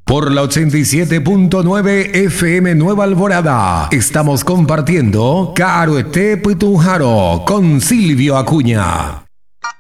Por la 87.9 FM Nueva Alvorada, estamos compartiendo Caro Este Putunjaro con Silvio Acuña.